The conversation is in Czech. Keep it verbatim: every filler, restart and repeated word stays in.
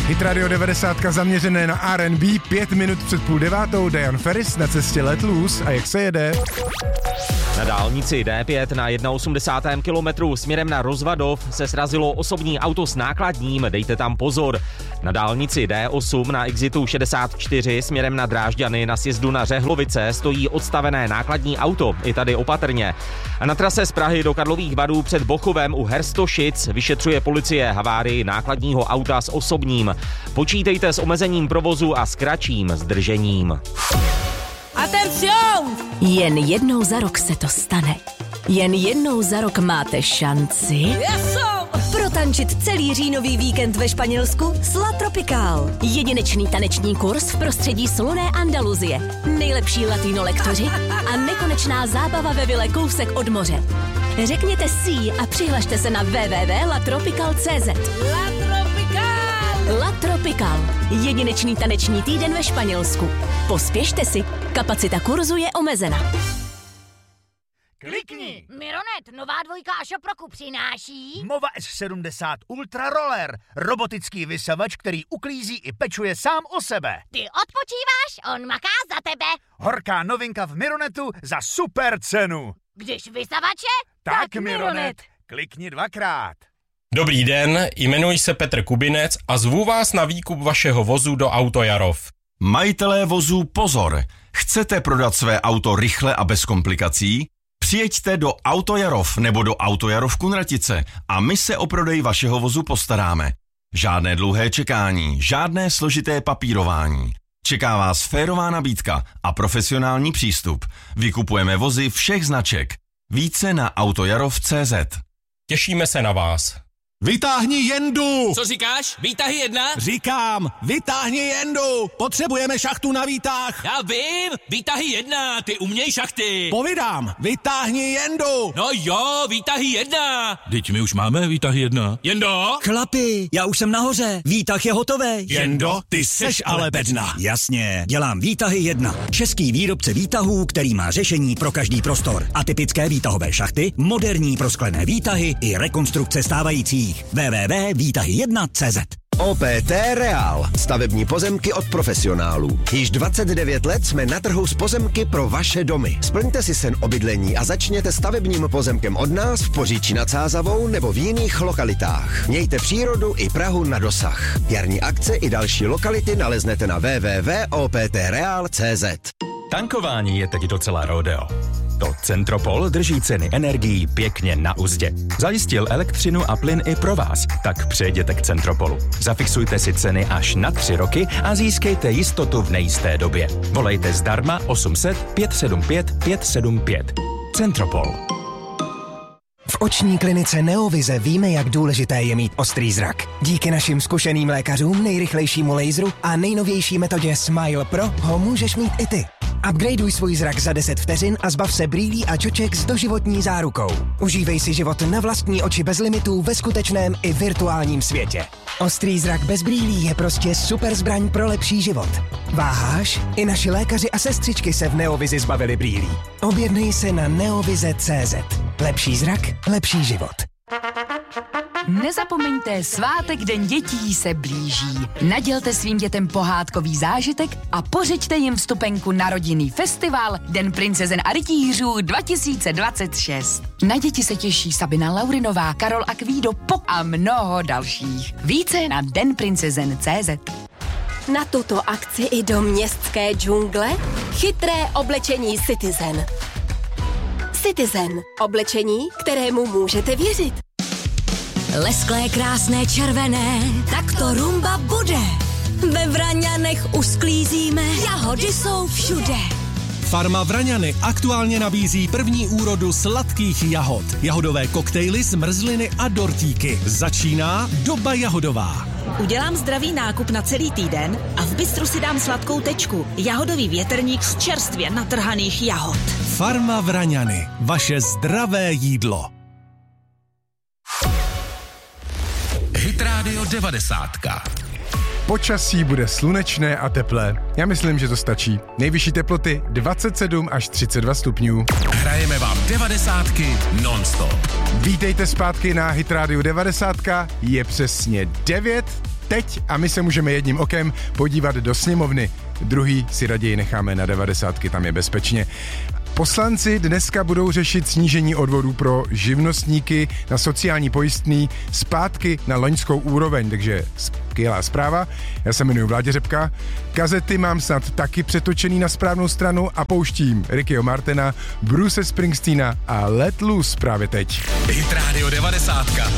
Hit Radio devadesát zaměřené na R and B, pět minut před půl devátou, Diane Ferris na cestě Let Loose. A jak se jede? Na dálnici D pět na osmdesátém prvním kilometru směrem na Rozvadov se srazilo osobní auto s nákladním, dejte tam pozor. Na dálnici D osm na exitu šedesát čtyři směrem na Drážďany na sjezdu na Řehlovice stojí odstavené nákladní auto, i tady opatrně. A na trase z Prahy do Karlových Varů před Bochovem u Herstošic vyšetřuje policie havárii nákladního auta s osobním. Počítejte s omezením provozu a s kratším zdržením. Atención! Jen jednou za rok se to stane. Jen jednou za rok máte šanci Eso! protančit celý říjnový víkend ve Španělsku s La Tropical. Jedinečný taneční kurz v prostředí slunné Andaluzie, nejlepší latino lektoři a nekonečná zábava ve vile kousek od moře. Řekněte si a přihlašte se na w w w tečka la tropical tečka c z. La Tropical! La Tropical. Jedinečný taneční týden ve Španělsku. Pospěšte si, kapacita kurzu je omezena. Klikni! Mironet, nová dvojka Ašoproku přináší Mova S sedmdesát Ultra Roller, robotický vysavač, který uklízí i pečuje sám o sebe. Ty odpočíváš, on maká za tebe. Horká novinka v Mironetu za super cenu. Když vysavače, Tak, Mironet, klikni dvakrát. Dobrý den, jmenuji se Petr Kubinec a zvu vás na výkup vašeho vozu do Autojarov. Majitelé vozů pozor! Chcete prodat své auto rychle a bez komplikací? Přijeďte do Autojarov nebo do Autojarov Kunratice a my se o prodej vašeho vozu postaráme. Žádné dlouhé čekání, žádné složité papírování. Čeká vás férová nabídka a profesionální přístup. Vykupujeme vozy všech značek. Více na autojarov tečka c z. Těšíme se na vás. Vytáhni jendu! Co říkáš? Výtahy jedna? Říkám, vytáhni jendu! Potřebujeme šachtu na výtah! Já vím! Výtahy jedna, ty uměj šachty! Povídám, vytáhni jendu! No jo, výtahy jedna! Teď my už máme výtahy jedna. Jendo? Chlapi, já už jsem nahoře, výtah je hotový. Jendo, ty seš ale bedna. Jasně, dělám výtahy jedna. Český výrobce výtahů, který má řešení pro každý prostor. Atypické výtahové šachty, moderní prosklené výtahy i rekonstrukce stávajících. w w w tečka výtahy jedna tečka c z. O P T Real. Stavební pozemky od profesionálů. Již dvacet devět let jsme na trhu s pozemky pro vaše domy. Splňte si sen o bydlení a začněte stavebním pozemkem od nás v Poříčí nad Sázavou nebo v jiných lokalitách. Mějte přírodu i Prahu na dosah. Jarní akce i další lokality naleznete na w w w tečka o p t real tečka c z. Tankování je teď docela rodeo. To Centropol drží ceny energií pěkně na uzdě. Zajistil elektřinu a plyn i pro vás, tak přejděte k Centropolu. Zafixujte si ceny až na tři roky a získejte jistotu v nejisté době. Volejte zdarma osm set pět sedm pět pět sedm pět. Centropol. V oční klinice Neovize víme, jak důležité je mít ostrý zrak. Díky našim zkušeným lékařům, nejrychlejšímu laseru a nejnovější metodě Smile Pro ho můžeš mít i ty. Upgradeuj svůj zrak za deset vteřin a zbav se brýlí a čoček s doživotní zárukou. Užívej si život na vlastní oči bez limitů ve skutečném i virtuálním světě. Ostrý zrak bez brýlí je prostě super zbraň pro lepší život. Váháš? I naši lékaři a sestřičky se v Neovizi zbavili brýlí. Objednej se na neovize tečka c z. Lepší zrak, lepší život. Nezapomeňte, svátek Den dětí se blíží. Nadělte svým dětem pohádkový zážitek a pořiďte jim vstupenku na rodinný festival Den princezen a rytířů dva tisíce dvacet šest. Na děti se těší Sabina Laurinová, Karol Akvído a mnoho dalších. Více na den princezen tečka c z. Na tuto akci i do městské džungle chytré oblečení Citizen. Citizen. Oblečení, kterému můžete věřit. Lesklé, krásné, červené, tak to rumba bude. Ve Vraňanech už sklízíme, jahody jsou všude. Farma Vraňany aktuálně nabízí první úrodu sladkých jahod. Jahodové koktejly, zmrzliny a dortíky. Začíná doba jahodová. Udělám zdravý nákup na celý týden a v bistru si dám sladkou tečku. Jahodový větrník z čerstvě natrhaných jahod. Farma Vraňany. Vaše zdravé jídlo. Hit Radio devadesát. Počasí bude slunečné a teplé. Já myslím, že to stačí. Nejvyšší teploty dvacet sedm až třicet dva stupňů. Hrajeme vám devadesátky non-stop. Vítejte zpátky na Hit Radio devadesát. Je přesně devět teď a my se můžeme jedním okem podívat do sněmovny. Druhý si raději necháme na devadesátky, tam je bezpečně. Poslanci dneska budou řešit snížení odvodů pro živnostníky na sociální pojistný zpátky na loňskou úroveň, takže skvělá zpráva. Já se jmenuji Vláďa Řepka, kazety mám snad taky přetočený na správnou stranu a pouštím Rickyho Martina, Bruce Springsteena a Let Loose právě teď. Hit Radio devadesátka.